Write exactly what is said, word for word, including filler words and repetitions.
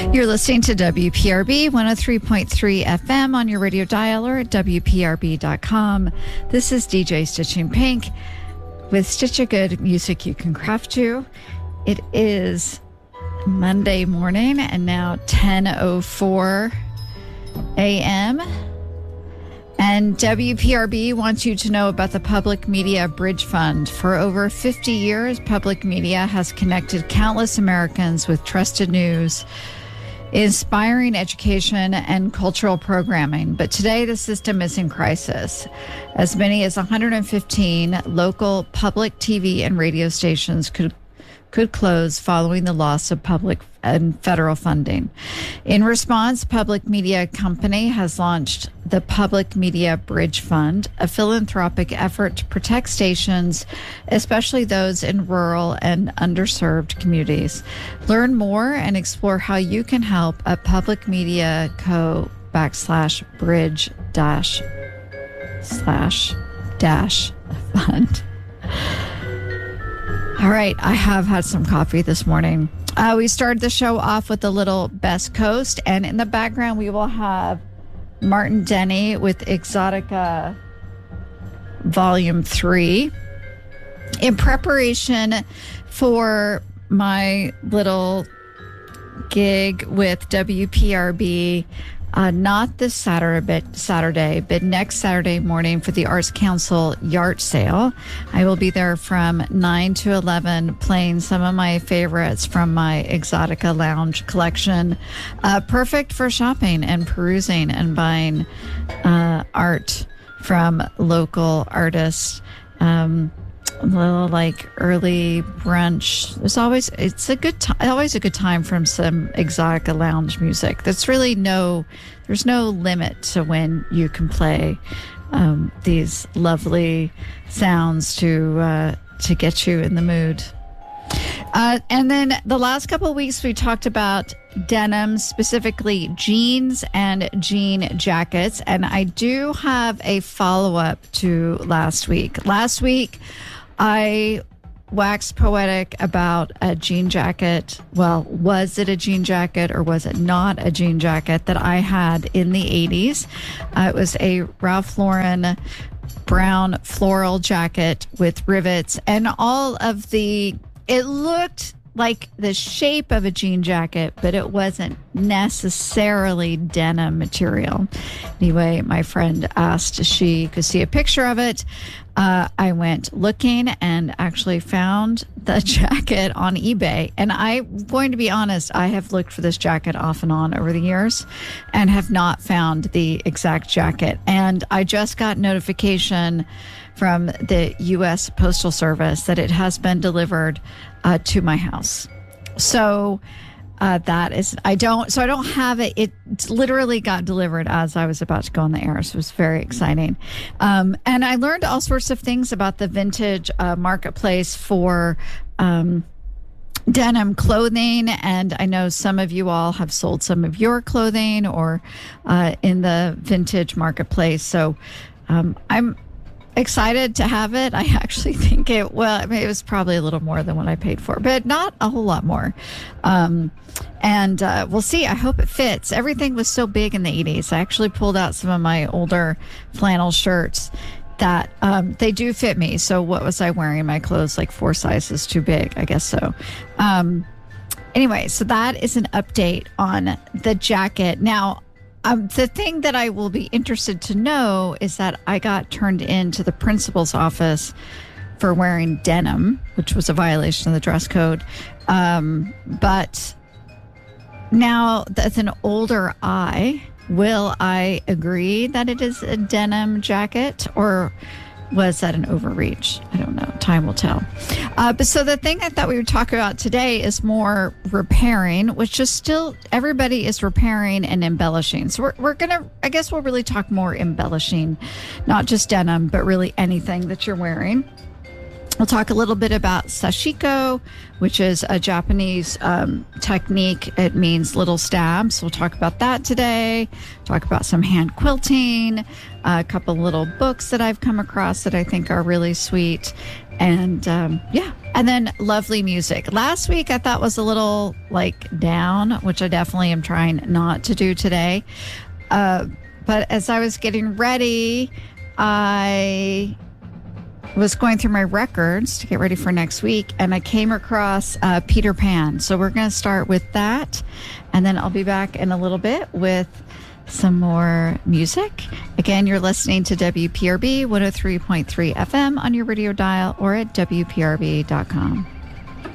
You're listening to W P R B one oh three point three F M on your radio dialer at W P R B dot com. This is D J Stitching Pink with Stitch a Good music you can craft to. It is Monday morning and now ten oh four a.m. And W P R B wants you to know about the Public Media Bridge Fund. For over fifty years, Public Media has connected countless Americans with trusted news, inspiring education, and cultural programming. But today, the system is in crisis. As many as one hundred fifteen local public T V and radio stations could could close following the loss of public and federal funding. In response, Public Media Company has launched the Public Media Bridge Fund, a philanthropic effort to protect stations, especially those in rural and underserved communities. Learn more and explore how you can help at Public Media Co. backslash bridge dash slash dash fund. All right, I have had some coffee this morning. Uh, we started the show off with a little Best Coast, and in the background we will have Martin Denny with Exotica Volume three. In preparation for my little gig with W P R B, Uh, not this Saturday but, Saturday, but next Saturday morning for the Arts Council yard sale. I will be there from nine to eleven playing some of my favorites from my Exotica Lounge collection. Uh, perfect for shopping and perusing and buying uh, art from local artists. Um, a little like early brunch. There's always, it's a good time, always a good time from some Exotica Lounge music. That's really no, there's no limit to when you can play um, these lovely sounds to, uh, to get you in the mood. Uh, and then the last couple of weeks, we talked about denim, specifically jeans and jean jackets. And I do have a follow-up to last week. Last week, I waxed poetic about a jean jacket. Well, was it a jean jacket or was it not a jean jacket that I had in the eighties? Uh, it was a Ralph Lauren brown floral jacket with rivets and all of the, it looked like the shape of a jean jacket, but it wasn't necessarily denim material. Anyway, my friend asked if she could see a picture of it. Uh, I went looking and actually found the jacket on eBay. And I'm going to be honest, I have looked for this jacket off and on over the years and have not found the exact jacket. And I just got notification from the U S Postal Service that it has been delivered uh, to my house. So uh, that is, I don't, so I don't have it. It literally got delivered as I was about to go on the air. So it was very exciting. Um, and I learned all sorts of things about the vintage uh, marketplace for um, denim clothing. And I know some of you all have sold some of your clothing or uh, in the vintage marketplace. So um, I'm excited to have it. I actually think it, well, I mean, it was probably a little more than what I paid for, but not a whole lot more. Um, and uh, we'll see. I hope it fits. Everything was so big in the eighties. I actually pulled out some of my older flannel shirts that um, they do fit me. So what was I wearing? My clothes like four sizes too big, I guess so. Um, anyway, so that is an update on the jacket. Now, Um, the thing that I will be interested to know is that I got turned into the principal's office for wearing denim, which was a violation of the dress code. Um, but now that's an older I. Will I agree that it is a denim jacket, or was that an overreach? I don't know. Time will tell. Uh, but so the thing I thought we would talk about today is more repairing, which is still, everybody is repairing and embellishing. So we're, we're going to, I guess we'll really talk more embellishing, not just denim, but really anything that you're wearing. We'll talk a little bit about sashiko, which is a Japanese um, technique. It means little stabs. We'll talk about that today. Talk about some hand quilting, a couple little books that I've come across that I think are really sweet. And um, yeah, and then lovely music. Last week I thought was a little like down, which I definitely am trying not to do today. Uh, but as I was getting ready, I was going through my records to get ready for next week, and I came across uh, Peter Pan. So we're going to start with that, and then I'll be back in a little bit with some more music. Again, you're listening to W P R B one oh three point three F M on your radio dial or at W P R B dot com.